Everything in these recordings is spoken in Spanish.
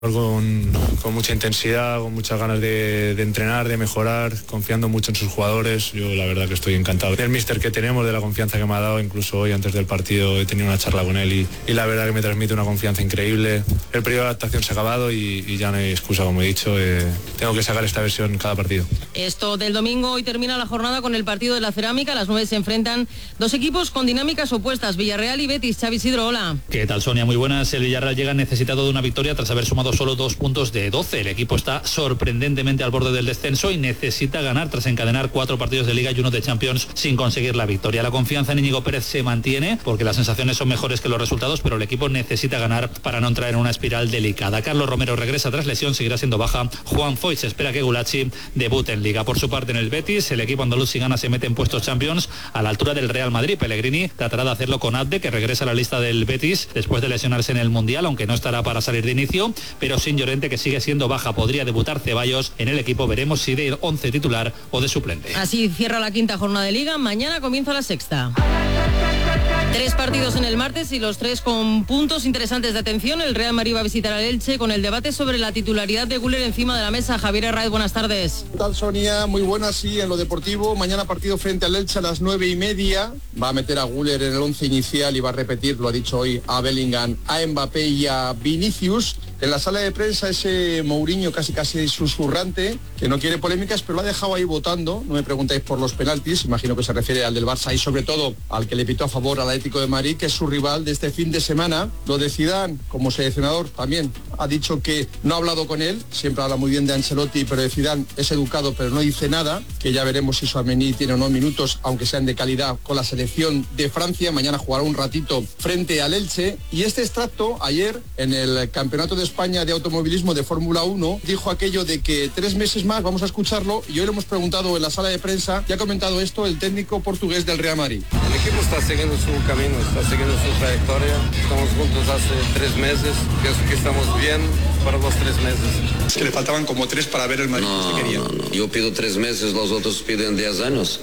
Con mucha intensidad, con muchas ganas de entrenar, de mejorar, confiando mucho en sus jugadores. Yo la verdad que estoy encantado del míster que tenemos, de la confianza que me ha dado. Incluso hoy antes del partido he tenido una charla con él y la verdad que me transmite una confianza increíble. El periodo de adaptación se ha acabado y ya no hay excusa, como he dicho. Tengo que sacar esta versión cada partido. Esto del domingo, hoy termina la jornada con el partido de la Cerámica. A las 9 se enfrentan dos equipos con dinámicas opuestas, Villarreal y Betis. Xavi Isidro, hola. ¿Qué tal, Sonia? Muy buenas. El Villarreal llega necesitado de una victoria tras haber sumado solo 2 puntos de 12. El equipo está sorprendentemente al borde del descenso y necesita ganar tras encadenar 4 partidos de Liga y 1 de Champions sin conseguir la victoria. La confianza en Íñigo Pérez se mantiene porque las sensaciones son mejores que los resultados, pero el equipo necesita ganar para no entrar en una espiral delicada. Carlos Romero regresa tras lesión, seguirá siendo baja Juan Foyt. Se espera que Gulachi debute en Liga. Por su parte, en el Betis, el equipo andaluz, si gana, se mete en puestos Champions a la altura del Real Madrid. Pellegrini tratará de hacerlo con Abde, que regresa a la lista del Betis después de lesionarse en el Mundial, aunque no estará para salir de inicio, pero sin Llorente, que sigue siendo baja. Podría debutar Ceballos en el equipo. Veremos si de 11 titular o de suplente. Así cierra la quinta jornada de Liga. Mañana comienza la sexta. 3 partidos en el martes y los 3 con puntos interesantes de atención. El Real Madrid va a visitar al Elche con el debate sobre la titularidad de Güler encima de la mesa. Javier Herraiz, buenas tardes. ¿Qué tal, Sonia? Muy buenas, sí, en lo deportivo. Mañana partido frente al Elche a las 9:30. Va a meter a Güler en el 11 inicial y va a repetir, lo ha dicho hoy, a Bellingham, a Mbappé y a Vinicius. En la sala de prensa ese Mourinho casi susurrante, que no quiere polémicas, pero lo ha dejado ahí votando. No me preguntáis por los penaltis, imagino que se refiere al del Barça y sobre todo al que le pitó a favor al Atlético de Madrid, que es su rival de este fin de semana. Lo de Zidane, como seleccionador, también ha dicho que no ha hablado con él, siempre habla muy bien de Ancelotti, pero de Zidane es educado, pero no dice nada, que ya veremos si Tchouaméni tiene o no minutos, aunque sean de calidad, con la selección de Francia. Mañana jugará un ratito frente al Elche. Y este extracto, ayer, en el Campeonato de España de Automovilismo de Fórmula 1, dijo aquello de que 3 meses más, vamos a escucharlo, y hoy lo hemos preguntado en la sala de prensa, y ha comentado esto el técnico portugués del Real Madrid. El equipo está siguiendo su camino, está siguiendo su trayectoria, estamos juntos hace 3 meses, pienso que estamos bien para los 3 meses. Es que le faltaban como 3 para ver el Madrid que quería. No. Yo pido 3 meses, los otros piden 10 años.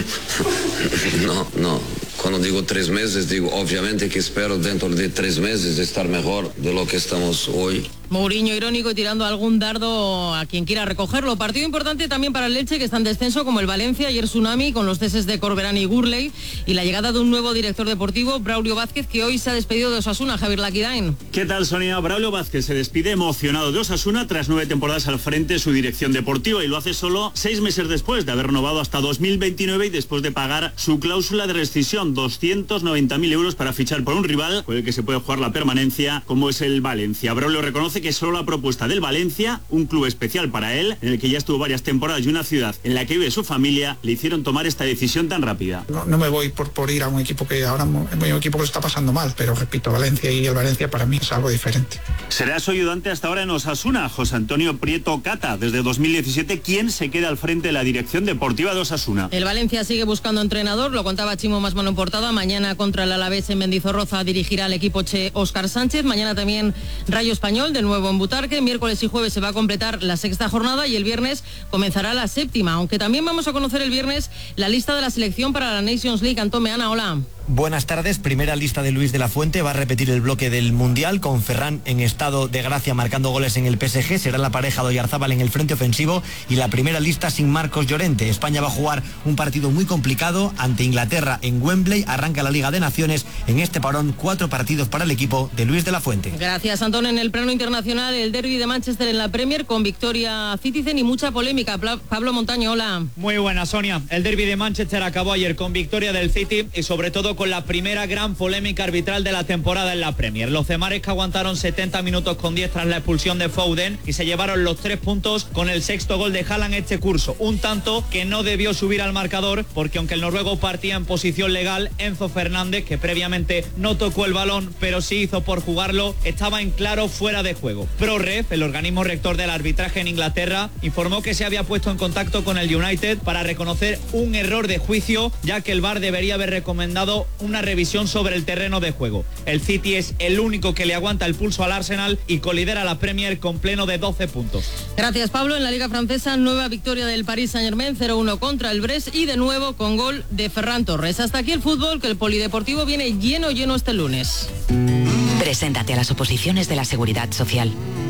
No. Cuando digo 3 meses, digo obviamente que espero dentro de 3 meses estar mejor de lo que estamos hoy. Mourinho irónico y tirando algún dardo a quien quiera recogerlo. Partido importante también para el Elche, que está en descenso, como el Valencia. Ayer tsunami con los ceses de Corberán y Gurley y la llegada de un nuevo director deportivo, Braulio Vázquez, que hoy se ha despedido de Osasuna. Javier Laquidain. ¿Qué tal, Sonia? Braulio Vázquez se despide emocionado de Osasuna tras 9 temporadas al frente de su dirección deportiva, y lo hace solo 6 meses después de haber renovado hasta 2029 y después de pagar su cláusula de rescisión, 290.000 euros para fichar por un rival con el que se puede jugar la permanencia, como es el Valencia. Braulio reconoce que solo la propuesta del Valencia, un club especial para él, en el que ya estuvo varias temporadas, y una ciudad en la que vive su familia, le hicieron tomar esta decisión tan rápida. No me voy por ir a un equipo que ahora es un equipo que lo está pasando mal, pero repito, Valencia y el Valencia para mí es algo diferente. Será su ayudante hasta ahora en Osasuna, José Antonio Prieto Cata, desde 2017, quien se queda al frente de la dirección deportiva de Osasuna. El Valencia sigue buscando entrenador, lo contaba Chimo Masmano en portada. Mañana contra el Alavés en Mendizorroza dirigirá al equipo Che Óscar Sánchez. Mañana también Rayo Español, de nuevo en Butarque. Miércoles y jueves se va a completar la 6ª jornada y el viernes comenzará la 7ª, aunque también vamos a conocer el viernes la lista de la selección para la Nations League. Antón Meana, hola. Buenas tardes. Primera lista de Luis de la Fuente. Va a repetir el bloque del Mundial con Ferran en estado de gracia marcando goles en el PSG. Será la pareja de Oyarzábal en el frente ofensivo y la primera lista sin Marcos Llorente. España va a jugar un partido muy complicado ante Inglaterra en Wembley. Arranca la Liga de Naciones en este parón. 4 partidos para el equipo de Luis de la Fuente. Gracias, Antón. En el plano internacional, el derbi de Manchester en la Premier con victoria Citizen y mucha polémica. Pablo Montaño, hola. Muy buena, Sonia. El derbi de Manchester acabó ayer con victoria del City y sobre todo con la primera gran polémica arbitral de la temporada en la Premier. Los cemares, que aguantaron 70 minutos con 10 tras la expulsión de Foden y se llevaron los 3 puntos con el 6º gol de Haaland este curso. Un tanto que no debió subir al marcador porque aunque el noruego partía en posición legal, Enzo Fernández, que previamente no tocó el balón pero sí hizo por jugarlo, estaba en claro fuera de juego. ProRef, el organismo rector del arbitraje en Inglaterra, informó que se había puesto en contacto con el United para reconocer un error de juicio, ya que el VAR debería haber recomendado una revisión sobre el terreno de juego. El City es el único que le aguanta el pulso al Arsenal y colidera la Premier con pleno de 12 puntos. Gracias, Pablo. En la Liga Francesa, nueva victoria del Paris Saint-Germain, 0-1 contra el Brest y de nuevo con gol de Ferran Torres. Hasta aquí el fútbol, que el polideportivo viene lleno este lunes. Preséntate a las oposiciones de la Seguridad Social.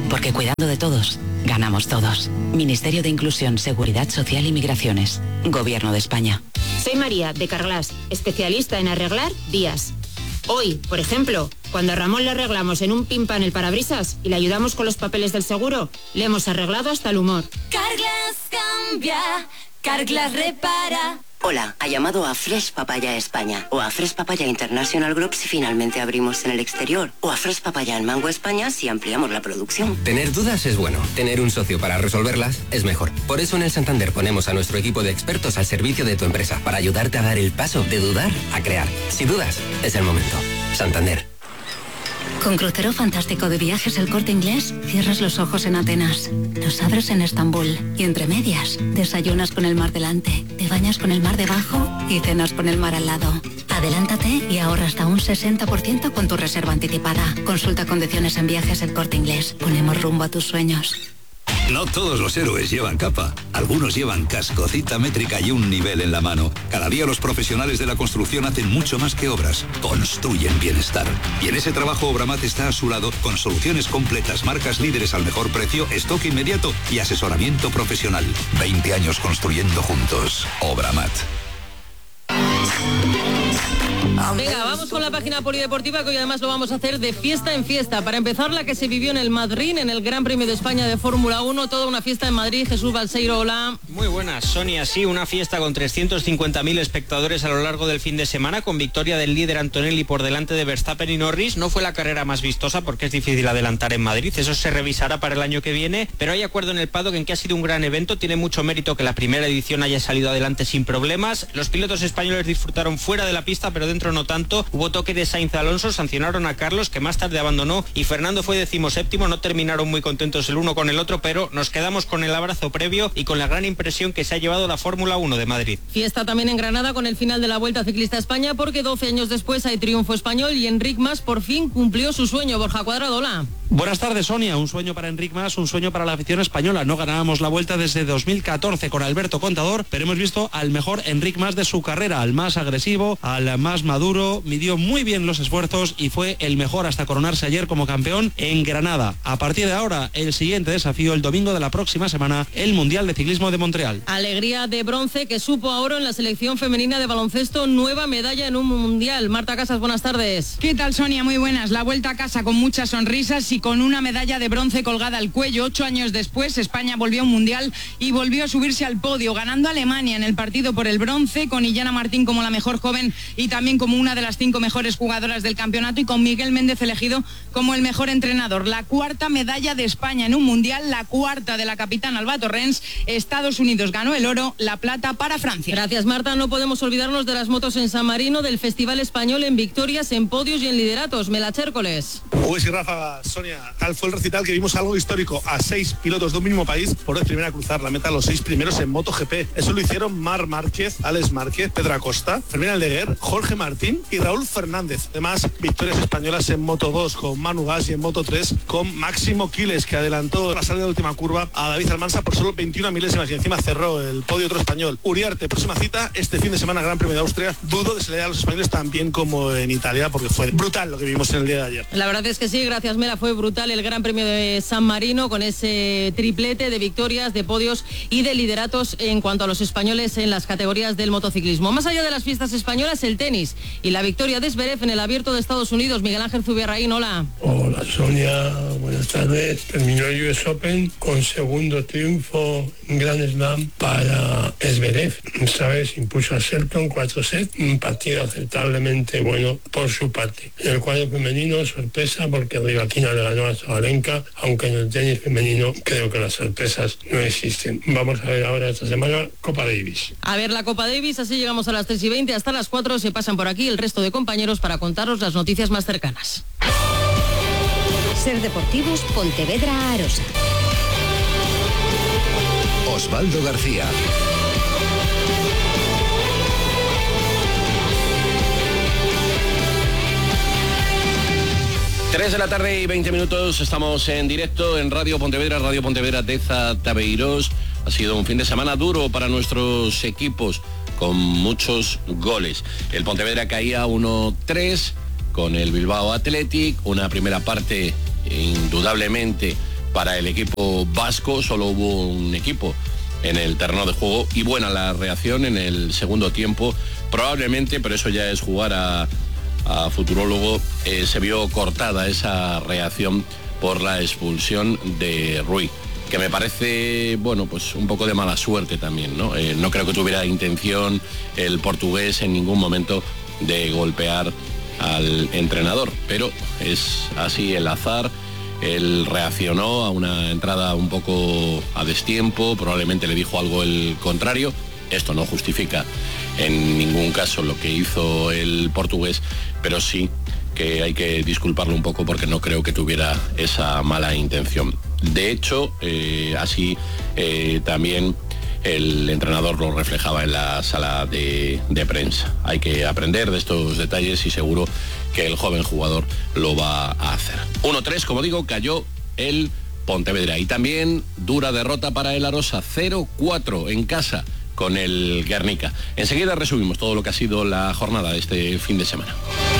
Porque cuidando de todos, ganamos todos. Ministerio de Inclusión, Seguridad Social y Migraciones. Gobierno de España. Soy María, de Carglass, especialista en arreglar vías. Hoy, por ejemplo, cuando a Ramón le arreglamos en un pimpan el parabrisas y le ayudamos con los papeles del seguro, le hemos arreglado hasta el humor. Carglass cambia, Carglass repara. Hola, ha llamado a Fresh Papaya España o a Fresh Papaya International Group si finalmente abrimos en el exterior o a Fresh Papaya en Mango España si ampliamos la producción. Tener dudas es bueno, tener un socio para resolverlas es mejor. Por eso en el Santander ponemos a nuestro equipo de expertos al servicio de tu empresa para ayudarte a dar el paso de dudar a crear. Si dudas, es el momento. Santander. Con crucero fantástico de Viajes El Corte Inglés, cierras los ojos en Atenas, los abres en Estambul y entre medias, desayunas con el mar delante, te bañas con el mar debajo y cenas con el mar al lado. Adelántate y ahorra hasta un 60% con tu reserva anticipada. Consulta condiciones en Viajes El Corte Inglés. Ponemos rumbo a tus sueños. No todos los héroes llevan capa. Algunos llevan casco, cita métrica y un nivel en la mano. Cada día los profesionales de la construcción hacen mucho más que obras. Construyen bienestar. Y en ese trabajo Obramat está a su lado con soluciones completas, marcas líderes al mejor precio, stock inmediato y asesoramiento profesional. 20 años construyendo juntos. Obramat. Venga, vamos con la página polideportiva, que hoy además lo vamos a hacer de fiesta en fiesta. Para empezar, la que se vivió en el Madrid, en el Gran Premio de España de Fórmula 1, toda una fiesta en Madrid. Jesús Balseiro, hola. Muy buenas, Sonia. Sí, una fiesta con 350.000 espectadores a lo largo del fin de semana, con victoria del líder Antonelli por delante de Verstappen y Norris. No fue la carrera más vistosa porque es difícil adelantar en Madrid, eso se revisará para el año que viene, pero hay acuerdo en el paddock en que ha sido un gran evento. Tiene mucho mérito que la primera edición haya salido adelante sin problemas. Los pilotos españoles disfrutaron fuera de la pista, pero dentro no tanto. Hubo toque de Sainz Alonso, sancionaron a Carlos, que más tarde abandonó, y Fernando fue 17º. No terminaron muy contentos el uno con el otro, pero nos quedamos con el abrazo previo y con la gran impresión que se ha llevado la Fórmula 1 de Madrid. Fiesta también en Granada con el final de la Vuelta Ciclista a España, porque 12 años después hay triunfo español y Enric Mas por fin cumplió su sueño. Borja Cuadrado, hola. Buenas tardes, Sonia. Un sueño para Enric Mas, un sueño para la afición española. No ganábamos la Vuelta desde 2014 con Alberto Contador, pero hemos visto al mejor Enric Mas de su carrera, al más agresivo, al más maduro. Midió muy bien los esfuerzos y fue el mejor hasta coronarse ayer como campeón en Granada. A partir de ahora, el siguiente desafío, el domingo de la próxima semana, el Mundial de Ciclismo de Montreal. Alegría de bronce que supo a oro en la selección femenina de baloncesto, nueva medalla en un Mundial. Marta Casas, buenas tardes. ¿Qué tal, Sonia? Muy buenas. La vuelta a casa con muchas sonrisas y con una medalla de bronce colgada al cuello. 8 años después, España volvió a un Mundial y volvió a subirse al podio, ganando a Alemania en el partido por el bronce, con Illana Martín como la mejor joven y también como una de las 5 mejores jugadoras del campeonato, y con Miguel Méndez elegido como el mejor entrenador. La cuarta medalla de España en un Mundial, la cuarta de la capitana Alba Torrens. Estados Unidos ganó el oro, la plata para Francia. Gracias, Marta. No podemos olvidarnos de las motos en San Marino, del Festival Español en victorias, en podios y en lideratos. Mela Chércoles. Pues y Rafa, Sonia, tal fue el recital que vimos algo histórico. A 6 pilotos de un mismo país por vez primera a cruzar la meta, los 6 primeros en MotoGP. Eso lo hicieron Marc Márquez, Alex Márquez, Pedro Acosta, Fermín Aldeguer, Jorge Martín y Raúl Fernández. Además, victorias españolas en Moto2 con Manu Gas y en Moto3 con Máximo Quiles, que adelantó la salida de la última curva a David Almansa por solo 21 milésimas y encima cerró el podio otro español. Uriarte, próxima cita este fin de semana, Gran Premio de Austria. Dudo de se le dé a los españoles tan bien como en Italia, porque fue brutal lo que vimos en el día de ayer. La verdad es que sí, gracias Mela, fue brutal el Gran Premio de San Marino, con ese triplete de victorias, de podios y de lideratos en cuanto a los españoles en las categorías del motociclismo. Más allá de las fiestas españolas, el tenis y la victoria de Zverev en el Abierto de Estados Unidos. Miguel Ángel Zubiarraín, hola. Hola, Sonia, buenas tardes. Terminó el US Open con segundo triunfo en Grand Slam para Zverev. Esta vez impuso a Shelton 4 sets, un partido aceptablemente bueno por su parte. En el cuadro femenino, sorpresa, porque Rybakina le ganó a Sabalenka, aunque en el tenis femenino creo que las sorpresas no existen. Vamos a ver ahora esta semana Copa Davis. A ver la Copa Davis, así llegamos a las 3:20, hasta las 4 se pasan por aquí el resto de compañeros para contaros las noticias más cercanas. Ser Deportivos, Pontevedra, Arosa. Osvaldo García. Tres de la tarde y 20 minutos, estamos en directo en Radio Pontevedra Teza Tabeiros. Ha sido un fin de semana duro para nuestros equipos, con muchos goles. El Pontevedra caía 1-3 con el Bilbao Athletic, una primera parte indudablemente para el equipo vasco. Solo hubo un equipo en el terreno de juego y buena la reacción en el segundo tiempo. Probablemente, pero eso ya es jugar a futurólogo, se vio cortada esa reacción por la expulsión de Rui, que me parece, bueno, pues un poco de mala suerte también, ¿no? No creo que tuviera intención el portugués en ningún momento de golpear al entrenador, pero es así el azar. Él reaccionó a una entrada un poco a destiempo, probablemente le dijo algo el contrario. Esto no justifica en ningún caso lo que hizo el portugués, pero sí que hay que disculparlo un poco porque no creo que tuviera esa mala intención. De hecho, así también el entrenador lo reflejaba en la sala de prensa. Hay que aprender de estos detalles y seguro que el joven jugador lo va a hacer. 1-3, como digo, cayó el Pontevedra. Y también dura derrota para el Arosa, 0-4 en casa con el Guernica. Enseguida resumimos todo lo que ha sido la jornada de este fin de semana.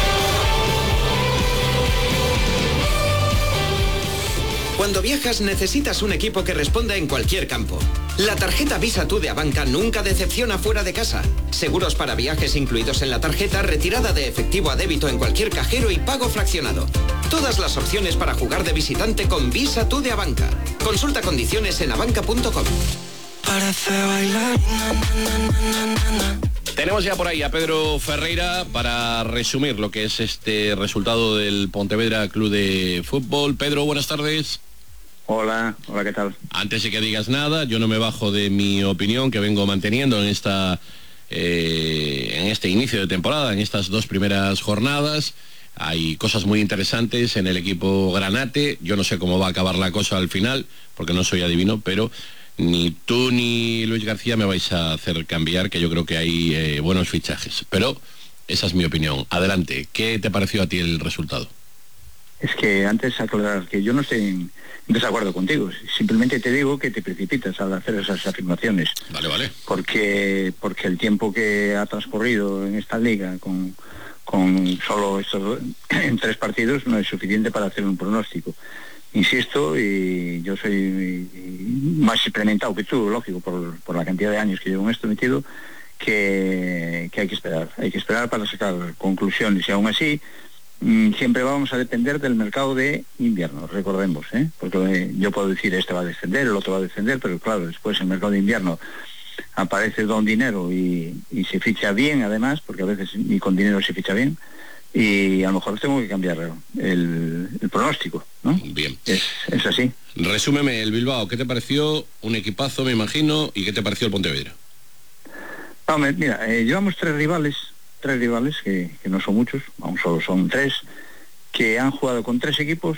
Cuando viajas necesitas un equipo que responda en cualquier campo. La tarjeta Visa Tú de Abanca nunca decepciona fuera de casa. Seguros para viajes incluidos en la tarjeta, retirada de efectivo a débito en cualquier cajero y pago fraccionado. Todas las opciones para jugar de visitante con Visa Tú de Abanca. Consulta condiciones en abanca.com. Tenemos ya por ahí a Pedro Ferreira para resumir lo que es este resultado del Pontevedra Club de Fútbol. Pedro, buenas tardes. Hola, ¿qué tal? Antes de que digas nada, yo no me bajo de mi opinión que vengo manteniendo en este inicio de temporada, en estas dos primeras jornadas. Hay cosas muy interesantes en el equipo granate. Yo no sé cómo va a acabar la cosa al final, porque no soy adivino, pero ni tú ni Luis García me vais a hacer cambiar, que yo creo que hay buenos fichajes. Pero esa es mi opinión. Adelante, ¿qué te pareció a ti el resultado? Es que antes aclarar que yo no estoy en desacuerdo contigo, simplemente te digo que te precipitas al hacer esas afirmaciones. Vale. Porque el tiempo que ha transcurrido en esta liga con solo estos en 3 partidos no es suficiente para hacer un pronóstico. Insisto, y yo soy más experimentado que tú, lógico, por la cantidad de años que llevo en esto metido, que hay que esperar para sacar conclusiones, y aún así siempre vamos a depender del mercado de invierno, recordemos, porque yo puedo decir este va a descender, el otro va a descender, pero claro, después el mercado de invierno aparece don dinero y se ficha bien además, porque a veces ni con dinero se ficha bien, y a lo mejor tengo que cambiar el pronóstico, ¿no? Bien. Es así. Resúmeme el Bilbao, ¿qué te pareció? Un equipazo, me imagino, ¿y qué te pareció el Pontevedra? Mira, llevamos tres rivales que no son muchos, aún solo son 3, que han jugado con 3 equipos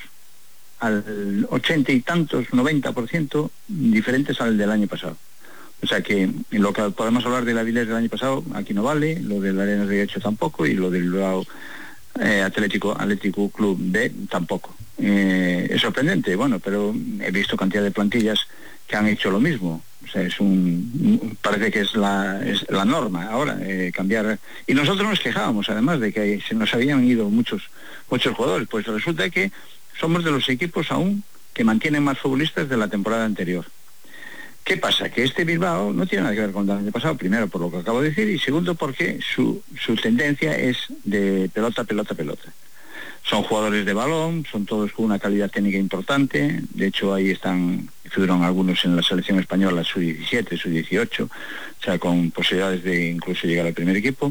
al 80 y tantos, 90% diferentes al del año pasado. O sea que lo que podemos hablar de la Avilés del año pasado aquí no vale, lo del Arenas de Guecho tampoco, y lo del Bilbao Atlético Club B tampoco. Es sorprendente, bueno, pero he visto cantidad de plantillas que han hecho lo mismo. O sea, parece que es la norma ahora, cambiar. Y nosotros nos quejábamos además de que se nos habían ido muchos jugadores. Pues resulta que somos de los equipos aún que mantienen más futbolistas de la temporada anterior. ¿Qué pasa? Que este Bilbao no tiene nada que ver con el año pasado, primero por lo que acabo de decir, y segundo porque su tendencia es de pelota. Son jugadores de balón, son todos con una calidad técnica importante. De hecho, ahí figuran algunos en la selección española, sub-17, sub-18, o sea, con posibilidades de incluso llegar al primer equipo.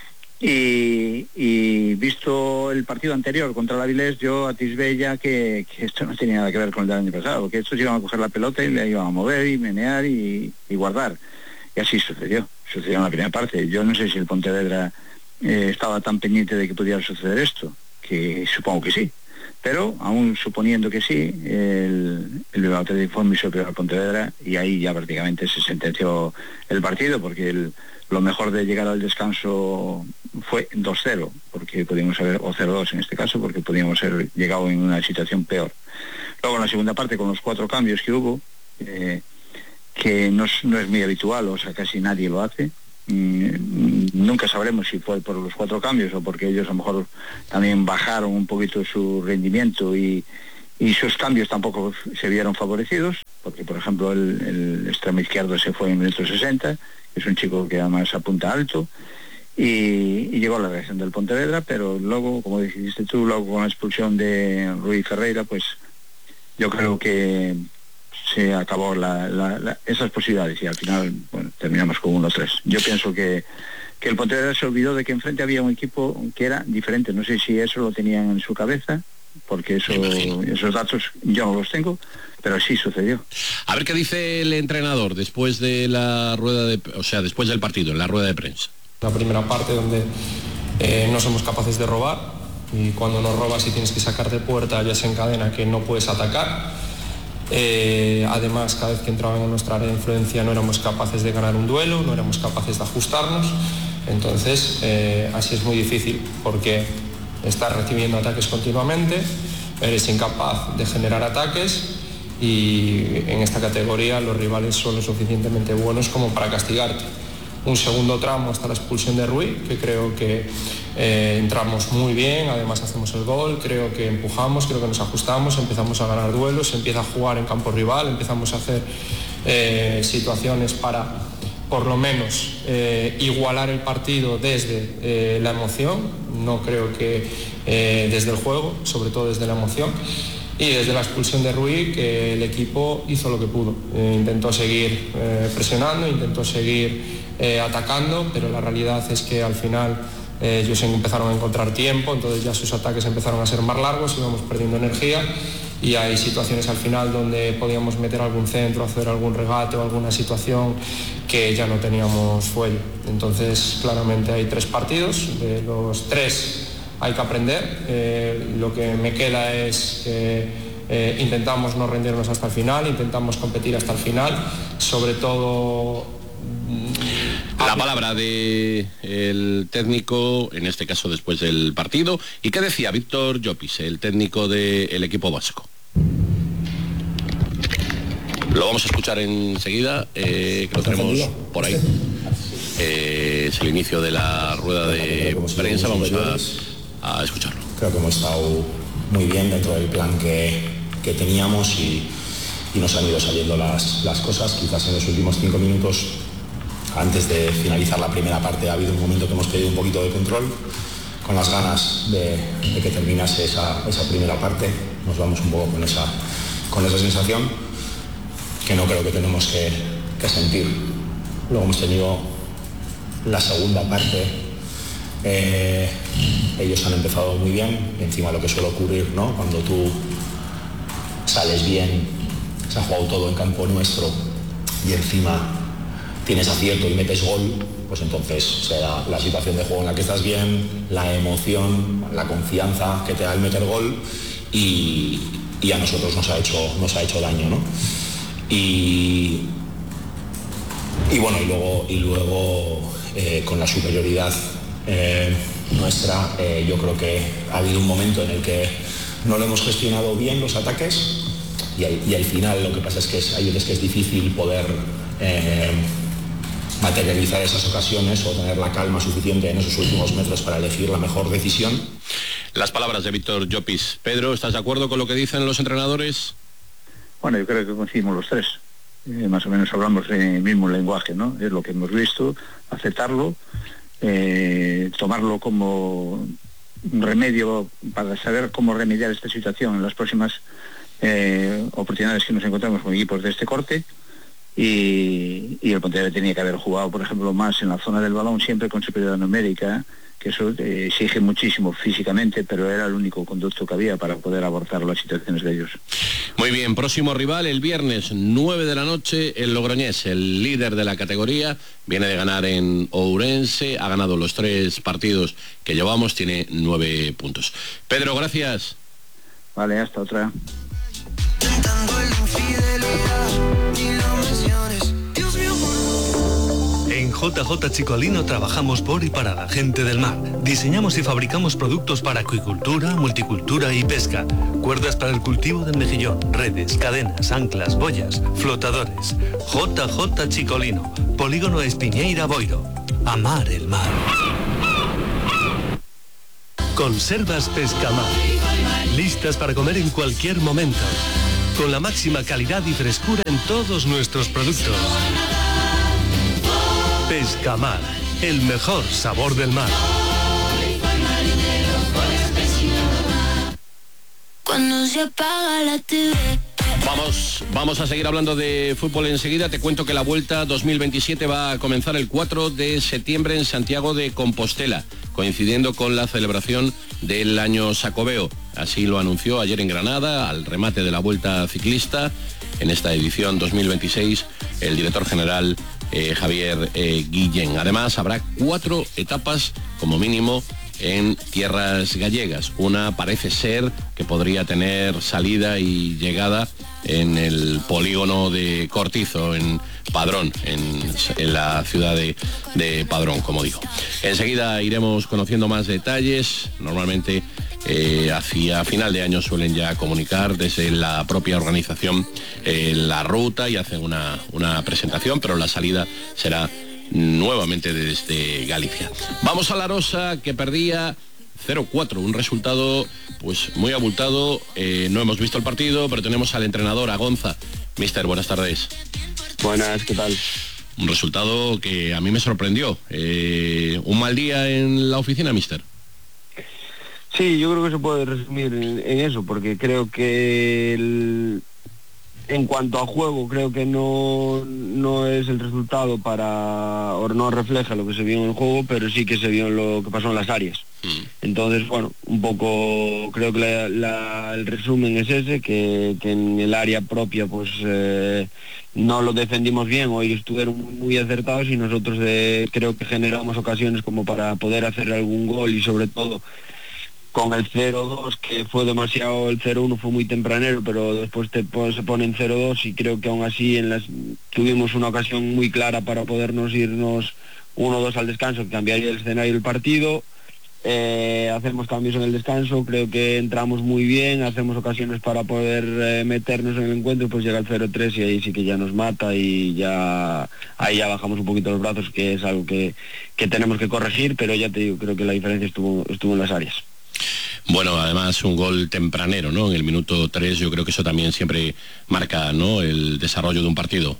Y visto el partido anterior contra la Avilés, yo atisbé ya que esto no tenía nada que ver con el del año pasado, que estos iban a coger la pelota y la iban a mover y menear y guardar. Y así sucedió en la primera parte. Yo no sé si el Pontevedra estaba tan pendiente de que pudiera suceder esto, que supongo que sí, pero aún suponiendo que sí, el Bilbao fue muy superior al Pontevedra, y ahí ya prácticamente se sentenció el partido, porque lo mejor de llegar al descanso fue 2-0, porque podíamos haber, o 0-2 en este caso, porque podíamos haber llegado en una situación peor. Luego en la segunda parte, con los 4 cambios que hubo, que no es muy habitual, o sea, casi nadie lo hace. Nunca sabremos si fue por los 4 cambios o porque ellos a lo mejor también bajaron un poquito su rendimiento y y sus cambios tampoco se vieron favorecidos, porque por ejemplo el extremo izquierdo se fue en minuto 60, que es un chico que además apunta alto, y llegó la reacción del Pontevedra, pero luego, como dijiste tú, luego con la expulsión de Rui Ferreira, pues yo creo que se acabó esas posibilidades y al final, bueno, terminamos con 1-3. Yo pienso que el Pontevedra se olvidó de que enfrente había un equipo que era diferente. No sé si eso lo tenían en su cabeza, porque esos datos yo no los tengo, pero sí sucedió. A ver qué dice el entrenador después de la rueda después del partido, en la rueda de prensa. La primera parte donde no somos capaces de robar, y cuando nos robas y tienes que sacar de puerta ya se encadena que no puedes atacar. Además, cada vez que entraban en nuestra área de influencia no éramos capaces de ganar un duelo, no éramos capaces de ajustarnos. Entonces así es muy difícil, porque estás recibiendo ataques continuamente, eres incapaz de generar ataques, y en esta categoría los rivales son lo suficientemente buenos como para castigarte. Un segundo tramo hasta la expulsión de Rui, que creo que entramos muy bien, además hacemos el gol, creo que empujamos, creo que nos ajustamos, empezamos a ganar duelos, se empieza a jugar en campo rival, empezamos a hacer situaciones para, por lo menos, igualar el partido desde la emoción, no creo que desde el juego, sobre todo desde la emoción. Y desde la expulsión de Rui, que el equipo hizo lo que pudo. Intentó seguir presionando, intentó seguir atacando, pero la realidad es que al final ellos empezaron a encontrar tiempo, entonces ya sus ataques empezaron a ser más largos, íbamos perdiendo energía, y hay situaciones al final donde podíamos meter algún centro, hacer algún regate o alguna situación que ya no teníamos fuelle. Entonces claramente hay 3 partidos, de los 3 hay que aprender. Lo que me queda es que intentamos no rendirnos hasta el final, intentamos competir hasta el final, sobre todo... La palabra del técnico, en este caso después del partido. ¿Y qué decía Víctor Llopis, el técnico del equipo vasco? Lo vamos a escuchar enseguida, que lo tenemos por ahí. Es el inicio de la rueda de prensa, vamos a escucharlo. Creo que hemos estado muy bien dentro del plan que teníamos y nos han ido saliendo las cosas. Quizás en los últimos 5 minutos, antes de finalizar la primera parte, ha habido un momento que hemos perdido un poquito de control, con las ganas de que terminase esa primera parte. Nos vamos un poco con esa sensación que no creo que tenemos que sentir. Luego hemos tenido la segunda parte. Ellos han empezado muy bien, y encima lo que suele ocurrir, ¿no?, cuando tú sales bien, se ha jugado todo en campo nuestro y encima tienes acierto y metes gol, pues entonces se da la situación de juego en la que estás bien, la emoción, la confianza que te da el meter gol, y a nosotros nos ha hecho daño, ¿no? Y bueno, y luego con la superioridad nuestra, yo creo que ha habido un momento en el que no lo hemos gestionado bien los ataques, y al final lo que pasa es que hay veces que es difícil poder materializar esas ocasiones o tener la calma suficiente en esos últimos metros para elegir la mejor decisión. Las palabras de Víctor Llopis. Pedro, ¿estás de acuerdo con lo que dicen los entrenadores? Bueno, yo creo que coincidimos los 3. Más o menos hablamos el mismo lenguaje, ¿no? Es lo que hemos visto, aceptarlo, tomarlo como un remedio para saber cómo remediar esta situación en las próximas oportunidades que nos encontramos con equipos de este corte. Y el Pontevedra tenía que haber jugado, por ejemplo, más en la zona del balón, siempre con superioridad numérica, que eso exige muchísimo físicamente, pero era el único conducto que había para poder abordar las situaciones de ellos. Muy bien, próximo rival el viernes 9 de la noche, el Logroñés, el líder de la categoría, viene de ganar en Ourense, ha ganado los 3 partidos que llevamos, tiene 9 puntos. Pedro, gracias. Vale, hasta otra. En JJ Chicolino trabajamos por y para la gente del mar. Diseñamos y fabricamos productos para acuicultura, multicultura y pesca. Cuerdas para el cultivo del mejillón, redes, cadenas, anclas, boyas, flotadores. JJ Chicolino, Polígono Espiñeira Boiro. Amar el mar. Conservas Pescamar. listas para comer en cualquier momento, con la máxima calidad y frescura en todos nuestros productos. Pescamar, el mejor sabor del mar. Cuando se apaga la TV. Vamos a seguir hablando de fútbol enseguida. Te cuento que la Vuelta 2027 va a comenzar el 4 de septiembre en Santiago de Compostela, coincidiendo con la celebración del año Xacobeo. Así lo anunció ayer en Granada, al remate de la Vuelta Ciclista, en esta edición 2026, el director general Javier Guillén. Además, habrá 4 etapas como mínimo en tierras gallegas. Una parece ser que podría tener salida y llegada en el polígono de Cortizo, en Padrón, en la ciudad de Padrón, como digo. Enseguida iremos conociendo más detalles. Normalmente hacia final de año suelen ya comunicar desde la propia organización la ruta y hacen una presentación, pero la salida será nuevamente desde Galicia. Vamos a La Rosa, que perdía 0-4, un resultado pues muy abultado. No hemos visto el partido, pero tenemos al entrenador, a Gonza. Mister, buenas tardes. Buenas, ¿qué tal? Un resultado que a mí me sorprendió. ¿Un mal día en la oficina, mister? Sí, yo creo que se puede resumir en eso, porque creo que en cuanto a juego, creo que no es el resultado o no refleja lo que se vio en el juego, pero sí que se vio lo que pasó en las áreas. Entonces, bueno, un poco creo que el resumen es ese, que en el área propia pues no lo defendimos bien. Hoy estuvieron muy acertados y nosotros creo que generamos ocasiones como para poder hacer algún gol, y sobre todo con el 0-2, que fue demasiado. El 0-1 fue muy tempranero, pero después se pone en 0-2, y creo que aún así tuvimos una ocasión muy clara para podernos irnos 1-2 al descanso, que cambiaría el escenario del partido. Hacemos cambios en el descanso, creo que entramos muy bien, hacemos ocasiones para poder meternos en el encuentro, pues llega el 0-3 y ahí sí que ya nos mata, y ahí ya bajamos un poquito los brazos, que es algo que tenemos que corregir, pero ya te digo, creo que la diferencia estuvo en las áreas. Bueno, además un gol tempranero, ¿no? En el minuto 3, yo creo que eso también siempre marca, ¿no?, el desarrollo de un partido.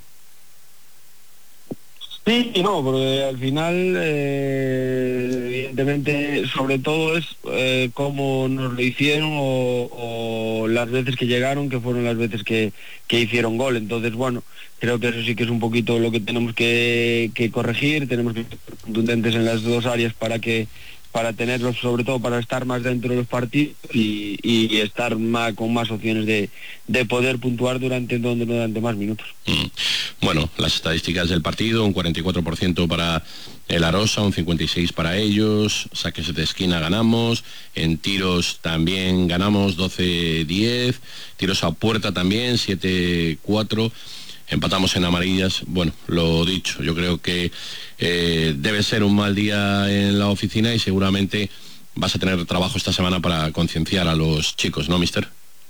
Sí y no, porque al final, evidentemente, sobre todo es cómo nos lo hicieron o las veces que llegaron, que fueron las veces que hicieron gol. Entonces, bueno, creo que eso sí que es un poquito lo que tenemos que corregir. Tenemos que ser contundentes en las dos áreas para tenerlos, sobre todo para estar más dentro de los partidos y estar con más opciones de poder puntuar durante más minutos. Bueno, las estadísticas del partido: un 44% para el Arosa, un 56% para ellos. Saques de esquina ganamos, en tiros también ganamos 12-10, tiros a puerta también 7-4. Empatamos en amarillas. Bueno, lo dicho, yo creo que debe ser un mal día en la oficina, y seguramente vas a tener trabajo esta semana para concienciar a los chicos, ¿no, mister?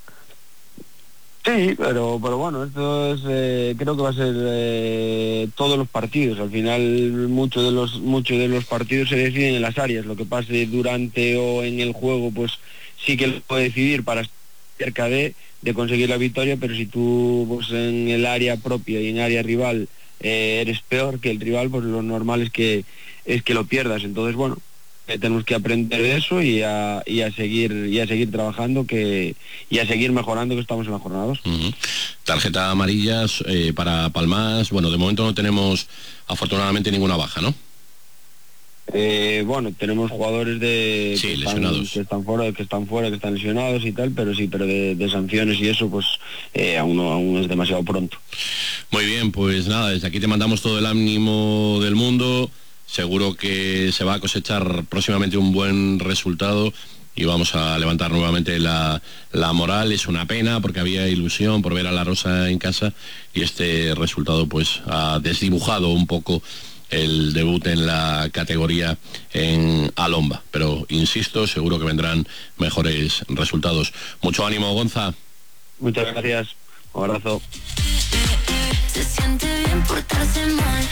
Sí, pero bueno, esto es creo que va a ser todos los partidos. Al final muchos de los partidos se deciden en las áreas. Lo que pase durante o en el juego, pues sí que lo puede decidir para estar cerca de conseguir la victoria, pero si tú pues, en el área propia y en área rival eres peor que el rival, pues lo normal es que lo pierdas. Entonces, bueno, tenemos que aprender de eso y a seguir trabajando y a seguir mejorando, que estamos en la jornada 2. Tarjeta amarilla para Palmas. Bueno, de momento no tenemos afortunadamente ninguna baja, ¿no? Bueno, tenemos jugadores que están fuera, que están lesionados y tal, pero de sanciones y eso, pues aún es demasiado pronto. Muy bien, pues nada, desde aquí te mandamos todo el ánimo del mundo. Seguro que se va a cosechar próximamente un buen resultado y vamos a levantar nuevamente la moral. Es una pena porque había ilusión por ver a La Rosa en casa, y este resultado pues ha desdibujado un poco el debut en la categoría en Alomba, pero insisto, seguro que vendrán mejores resultados. Mucho ánimo, Gonza. Muchas gracias, un abrazo. Se siente bien portarse mal.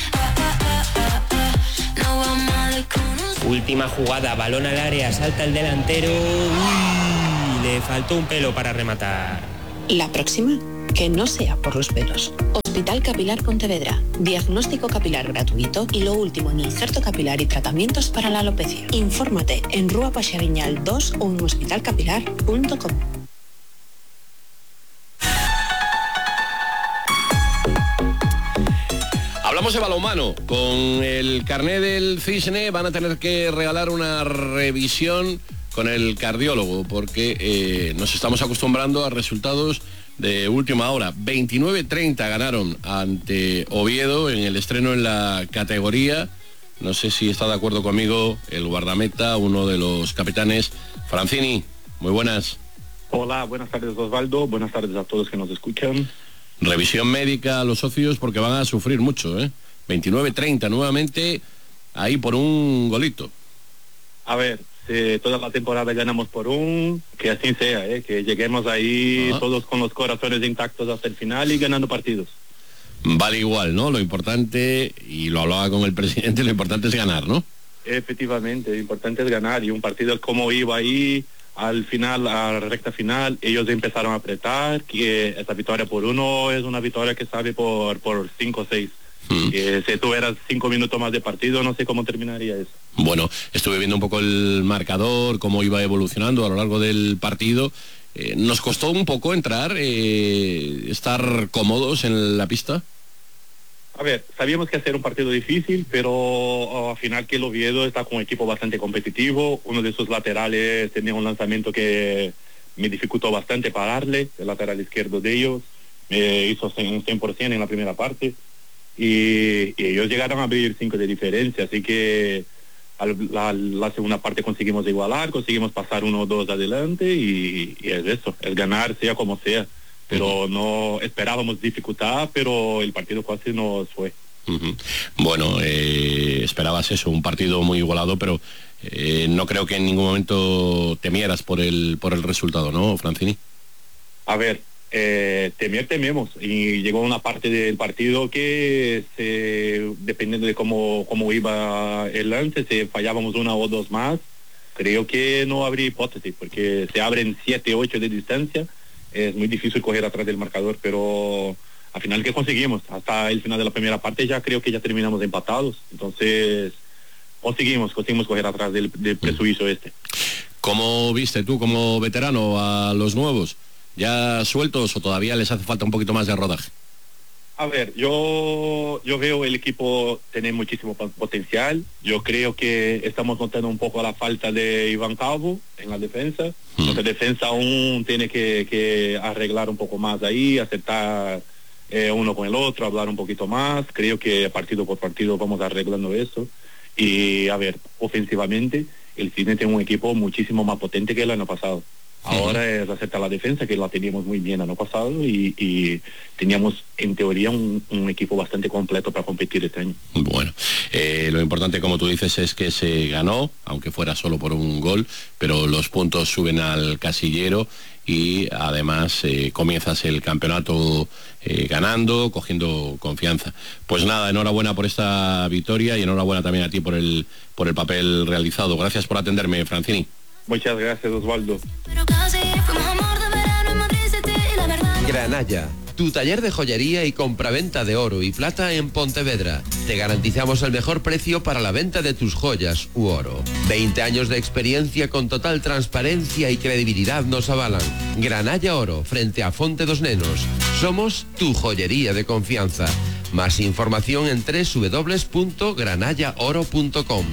No va mal con Última jugada, balón al área, salta el delantero. Uy, le faltó un pelo para rematar. La próxima, que no sea por los pelos. Hospital Capilar Pontevedra. Diagnóstico capilar gratuito y lo último en injerto capilar y tratamientos para la alopecia. Infórmate en Rúa Paxariñal 2 o en hospitalcapilar.com. Hablamos de balonmano. Con el carné del Cisne van a tener que regalar una revisión con el cardiólogo, porque nos estamos acostumbrando a resultados de última hora. 29-30 ganaron ante Oviedo en el estreno en la categoría. No sé si está de acuerdo conmigo el guardameta, uno de los capitanes, Francini. Muy buenas. Hola, buenas tardes Osvaldo, buenas tardes a todos que nos escuchan. Revisión médica a los socios porque van a sufrir mucho, 29-30 nuevamente, ahí por un golito. A ver, si toda la temporada ganamos por un, que así sea, que lleguemos ahí todos con los corazones intactos hasta el final y ganando partidos. Vale igual, ¿no? Lo importante, y lo hablaba con el presidente, lo importante es ganar, ¿no? Efectivamente, lo importante es ganar, y un partido como iba ahí, al final, a la recta final, ellos empezaron a apretar, que esta victoria por 1 es una victoria que sabe por 5 o 6. Si tuvieras 5 minutos más de partido, no sé cómo terminaría eso. Bueno, estuve viendo un poco el marcador, cómo iba evolucionando a lo largo del partido. ¿Nos costó un poco entrar, estar cómodos en la pista? A ver, sabíamos que hacer un partido difícil, pero al final que el Oviedo está con un equipo bastante competitivo. Uno de sus laterales tenía un lanzamiento que me dificultó bastante pararle, el lateral izquierdo de ellos. Me hizo un 100% en la primera parte. Y ellos llegaron a abrir 5 de diferencia, así que la segunda parte conseguimos igualar, conseguimos pasar 1 o 2 adelante y es eso, es ganar sea como sea. Pero no esperábamos dificultad, pero el partido casi nos fue. Bueno, esperabas eso, un partido muy igualado, pero no creo que en ningún momento temieras por el resultado, ¿no, Francini? A ver, tememos, y llegó una parte del partido que dependiendo de cómo iba el lance, si fallábamos 1 o 2 más, creo que no habría hipótesis, porque se abren 7, 8 de distancia. Es muy difícil coger atrás del marcador, pero al final que conseguimos, hasta el final de la primera parte ya creo que ya terminamos empatados, entonces conseguimos coger atrás del presuizo este. ¿Cómo viste tú como veterano a los nuevos? ¿Ya sueltos o todavía les hace falta un poquito más de rodaje? A ver, yo veo el equipo tener muchísimo potencial. Yo creo que estamos notando un poco la falta de Iván Calvo en la defensa. Nuestra defensa aún tiene que arreglar un poco más ahí, aceptar uno con el otro, hablar un poquito más. Creo que partido por partido vamos arreglando eso. Y a ver, ofensivamente, el Cisne tiene un equipo muchísimo más potente que el año pasado. Ahora es acertar la defensa, que la teníamos muy bien el año pasado, y teníamos en teoría un equipo bastante completo para competir este año. Bueno, lo importante, como tú dices, es que se ganó, aunque fuera solo por un gol, pero los puntos suben al casillero y además comienzas el campeonato ganando, cogiendo confianza. Pues nada, enhorabuena por esta victoria y enhorabuena también a ti por el papel realizado. Gracias por atenderme, Francini. Muchas gracias, Osvaldo. Granalla, tu taller de joyería y compraventa de oro y plata en Pontevedra. Te garantizamos el mejor precio para la venta de tus joyas u oro. 20 años de experiencia con total transparencia y credibilidad nos avalan. Granalla Oro, frente a Fonte dos Nenos. Somos tu joyería de confianza. Más información en www.granallaoro.com.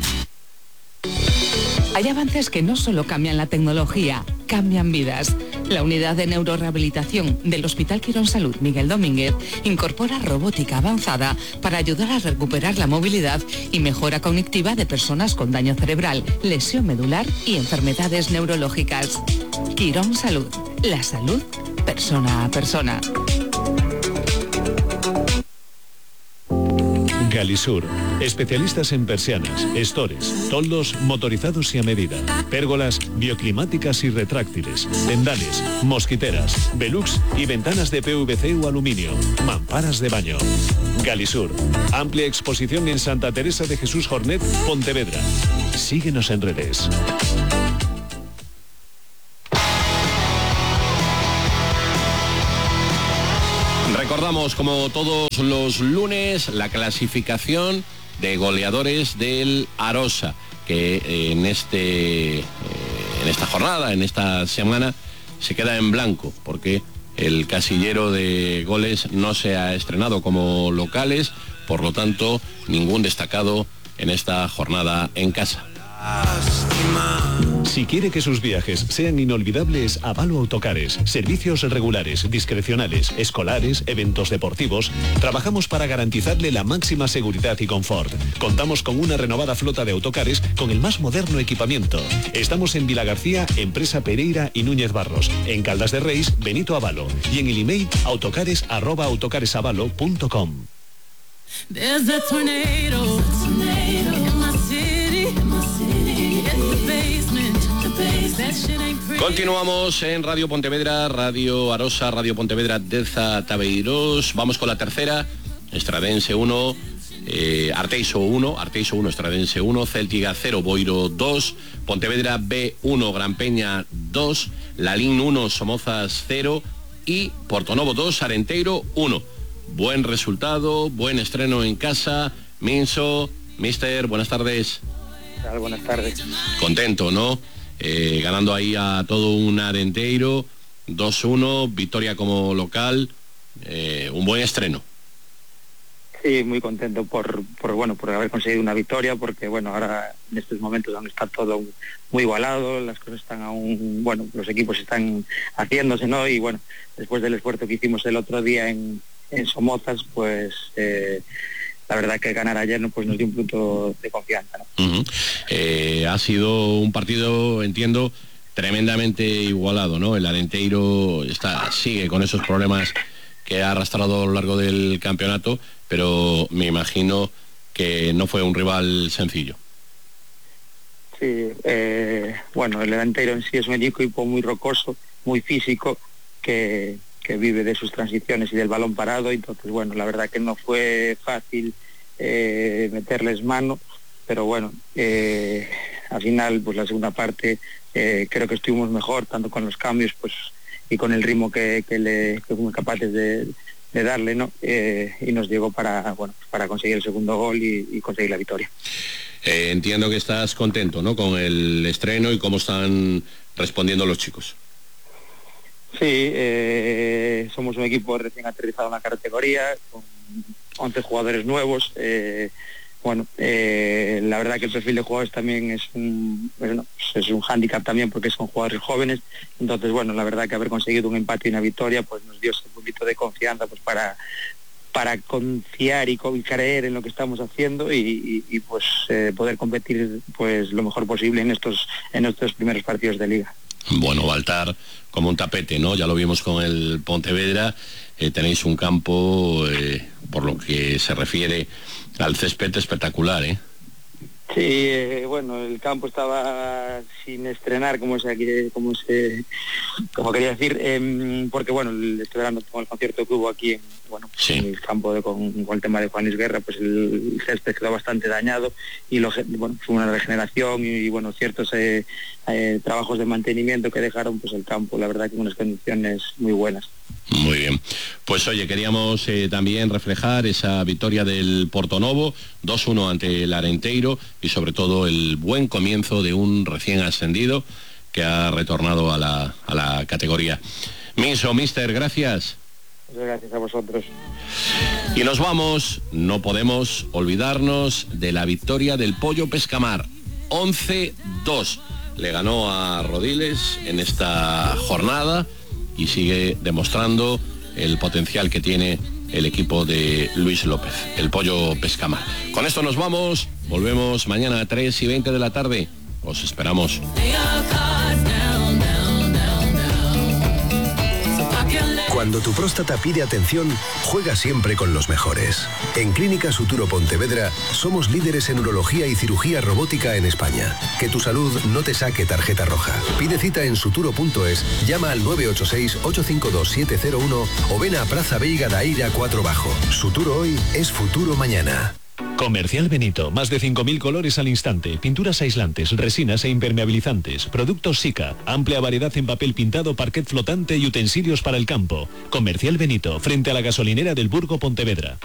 Hay avances que no solo cambian la tecnología, cambian vidas. La unidad de neurorehabilitación del Hospital Quirón Salud Miguel Domínguez incorpora robótica avanzada para ayudar a recuperar la movilidad y mejora cognitiva de personas con daño cerebral, lesión medular y enfermedades neurológicas. Quirón Salud, la salud persona a persona. Galisur, especialistas en persianas, estores, toldos motorizados y a medida, pérgolas bioclimáticas y retráctiles, tendales, mosquiteras, velux y ventanas de PVC o aluminio, mamparas de baño. Galisur, amplia exposición en Santa Teresa de Jesús Jornet, Pontevedra. Síguenos en redes. Recordamos, como todos los lunes, la clasificación de goleadores del Arosa, que en esta jornada, en esta semana, se queda en blanco, porque el casillero de goles no se ha estrenado como locales, por lo tanto, ningún destacado en esta jornada en casa. Si quiere que sus viajes sean inolvidables, Avalo Autocares. Servicios regulares, discrecionales, escolares, eventos deportivos. Trabajamos para garantizarle la máxima seguridad y confort. Contamos con una renovada flota de autocares con el más moderno equipamiento. Estamos en Vilagarcía, Empresa Pereira y Núñez Barros. En Caldas de Reis, Benito Avalo. Y en el email autocares@autocaresavalo.com. There's a tornado in my city. Continuamos en Radio Pontevedra, Radio Arosa, Radio Pontevedra Deza Tabeirós. Vamos con la tercera. Estradense 1, Arteixo 1, Estradense 1, Céltiga 0, Boiro 2, Pontevedra B1, Gran Peña 2, Lalín 1, Somozas 0 y Portonovo 2, Arenteiro 1. Buen resultado, buen estreno en casa. Minso, Mister, buenas tardes. Buenas tardes. Contento, ¿no? Ganando ahí a todo un Arenteiro, 2-1, victoria como local, un buen estreno. Sí, muy contento por haber conseguido una victoria, porque bueno, ahora en estos momentos aún está todo muy igualado, las cosas están aún, los equipos están haciéndose, ¿no? Y bueno, después del esfuerzo que hicimos el otro día en Somozas, pues la verdad que ganar ayer nos dio un punto de confianza, ¿no? Ha sido un partido, entiendo, tremendamente igualado, ¿no? El Arenteiro sigue con esos problemas que ha arrastrado a lo largo del campeonato, pero me imagino que no fue un rival sencillo. Sí, el Arenteiro en sí es un equipo muy rocoso, muy físico, que vive de sus transiciones y del balón parado. Entonces la verdad que no fue fácil meterles mano, pero al final pues la segunda parte creo que estuvimos mejor, tanto con los cambios y con el ritmo que fuimos capaces de darle, ¿no? Y nos llegó para conseguir el segundo gol y conseguir la victoria. Entiendo que estás contento, ¿no?, con el estreno y cómo están respondiendo los chicos. Sí, somos un equipo recién aterrizado en la categoría, con 11 jugadores nuevos. La verdad que el perfil de jugadores también es un hándicap también, porque son jugadores jóvenes. Entonces, la verdad que haber conseguido un empate y una victoria pues nos dio ese poquito de confianza pues para confiar y creer en lo que estamos haciendo y poder competir pues lo mejor posible en estos primeros partidos de liga. Bueno, Baltar como un tapete, ¿no? Ya lo vimos con el Pontevedra. Tenéis un campo, por lo que se refiere al césped, espectacular, ¿eh? Sí, el campo estaba sin estrenar, como quería decir, porque este verano con el concierto que hubo aquí en el campo con el tema de Juan Luis Guerra, pues el césped quedó bastante dañado y fue una regeneración y ciertos trabajos de mantenimiento que dejaron pues el campo, la verdad que en unas condiciones muy buenas. Muy bien. Pues oye, queríamos también reflejar esa victoria del Portonovo, 2-1 ante el Arenteiro, y sobre todo el buen comienzo de un recién ascendido que ha retornado a la categoría. Minso, Mister, gracias. Muchas gracias a vosotros. Y nos vamos, no podemos olvidarnos de la victoria del Pollo Pescamar, 11-2. Le ganó a Rodiles en esta jornada y sigue demostrando el potencial que tiene el equipo de Luis López, el Pollo Pescamar. Con esto nos vamos, volvemos mañana a 3:20 de la tarde. Os esperamos. Cuando tu próstata pide atención, juega siempre con los mejores. En Clínica Suturo Pontevedra somos líderes en urología y cirugía robótica en España. Que tu salud no te saque tarjeta roja. Pide cita en suturo.es, llama al 986-852-701 o ven a Praza Veiga da Ira 4 Bajo. Suturo hoy es futuro mañana. Comercial Benito, más de 5.000 colores al instante, pinturas aislantes, resinas e impermeabilizantes, productos Sika, amplia variedad en papel pintado, parquet flotante y utensilios para el campo. Comercial Benito, frente a la gasolinera del Burgo Pontevedra.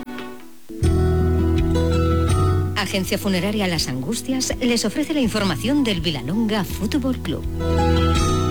Agencia Funeraria Las Angustias les ofrece la información del Vilanonga Fútbol Club.